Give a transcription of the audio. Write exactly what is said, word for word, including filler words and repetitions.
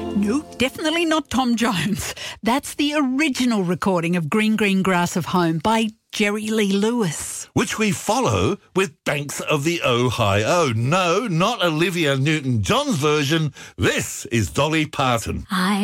No, definitely not Tom Jones. That's the original recording of Green Green Grass of Home by Jerry Lee Lewis. Which we follow with Banks of the Ohio. No, not Olivia Newton-John's version. This is Dolly Parton. I